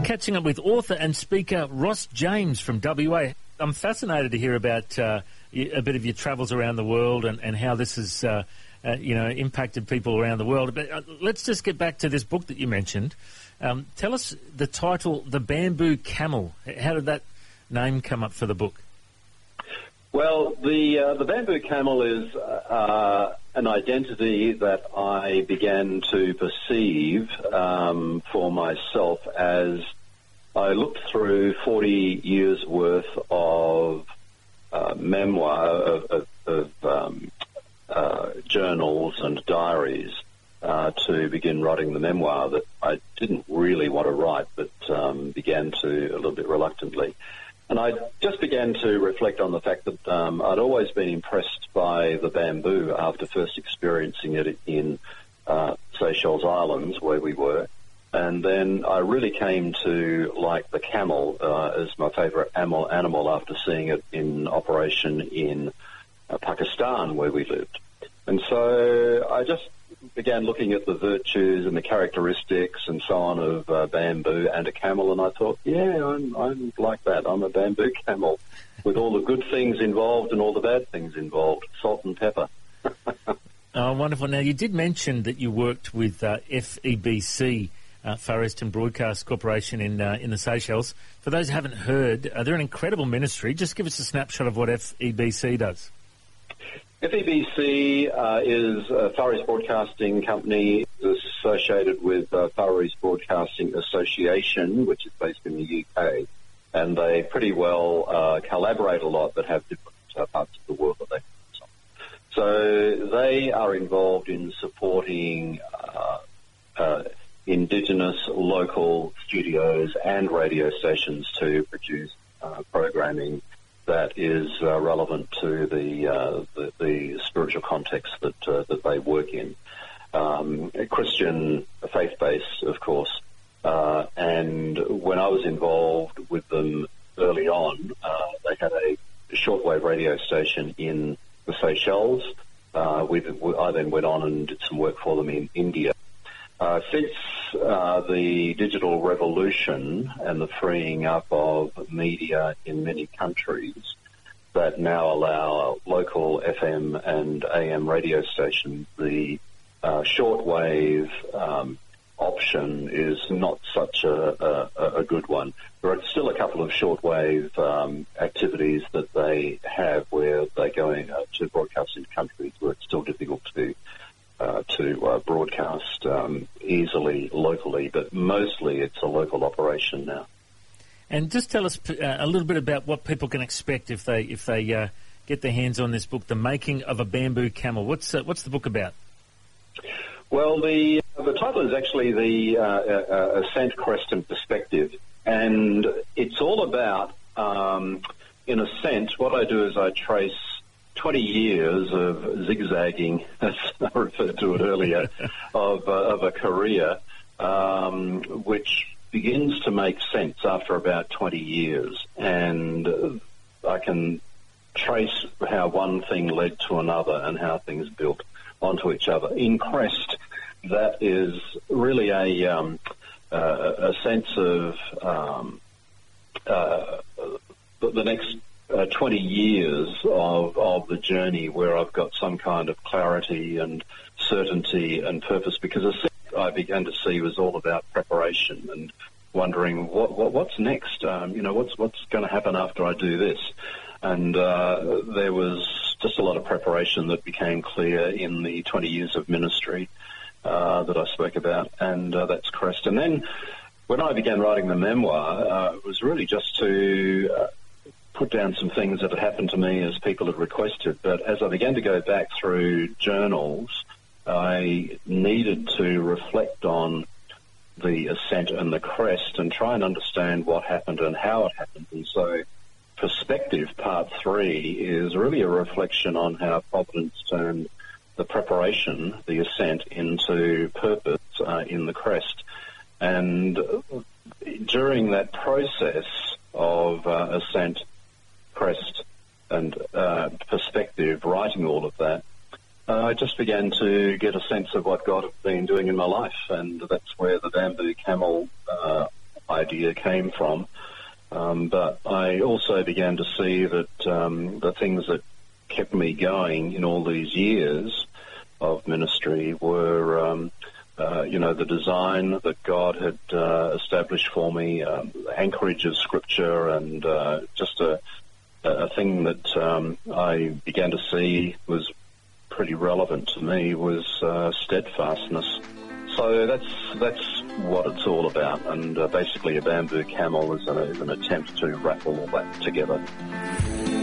catching up with author and speaker Ross James from WA. I'm fascinated to hear about a bit of your travels around the world and how this has impacted people around the world. But let's just get back to this book that you mentioned. Tell us the title, The Bamboo Camel. How did that name come up for the book? Well, the Bamboo Camel is an identity that I began to perceive for myself as I looked through 40 years' worth of memoir, of journals and diaries to begin writing the memoir that I didn't really want to write, but began to a little bit reluctantly. And I just began to reflect on the fact that I'd always been impressed by the bamboo after first experiencing it in Seychelles Islands, where we were. And then I really came to like the camel as my favourite animal after seeing it in operation in Pakistan, where we lived. And so I just began looking at the virtues and the characteristics and so on of bamboo and a camel, and I thought, yeah, I'm like that. I'm a bamboo camel with all the good things involved and all the bad things involved, salt and pepper. Oh, wonderful. Now, you did mention that you worked with FEBC, Far Eastern Broadcast Corporation in the Seychelles. For those who haven't heard, they're an incredible ministry. Just give us a snapshot of what FEBC does. FEBC is a Far East Broadcasting Company associated with Far East Broadcasting Association, which is based in the UK, and they pretty well collaborate a lot but have different parts of the world that they focus on. So they are involved in supporting indigenous local studios and radio stations to produce programming that is relevant to the spiritual context that they work in. Christian faith base, of course. And when I was involved with them early on, they had a shortwave radio station in the Seychelles. I then went on and did some work for them in India. Since the digital revolution and the freeing up of media in many countries that now allow local FM and AM radio stations, the shortwave option is not such a good one. There are still a couple of shortwave activities that they have where they're going to broadcast in countries where it's still difficult to broadcast easily locally, but mostly it's a local operation now. And just tell us a little bit about what people can expect if they get their hands on this book, The Making of a Bamboo Camel. What's the book about? Well, the title is actually the Ascent, Crest and Perspective, and it's all about, in Ascent, what I do is I trace 20 years of zigzagging, as I referred to it earlier, of a career, which begins to make sense after about 20 years. And I can trace how one thing led to another and how things built onto each other. In Crest, that is really a sense of the next 20 years of the journey where I've got some kind of clarity and certainty and purpose, because I began to see was all about preparation and wondering what's next, what's going to happen after I do this. And there was just a lot of preparation that became clear in the 20 years of ministry that I spoke about, and that's Crest. And then when I began writing the memoir, it was really just to put down some things that had happened to me as people had requested. But as I began to go back through journals, I needed to reflect on the ascent and the crest and try and understand what happened and how it happened. And so Perspective, Part 3, is really a reflection on how Providence turned the preparation, the ascent, into purpose in the crest. And during that process of ascent, crest and perspective, writing all of that, I just began to get a sense of what God had been doing in my life, and that's where the bamboo camel idea came from. But I also began to see that the things that kept me going in all these years of ministry were, the design that God had established for me, anchorage of Scripture, and just a thing that I began to see was pretty relevant to me was steadfastness. So that's what it's all about, and basically a bamboo camel is an attempt to wrap all that together.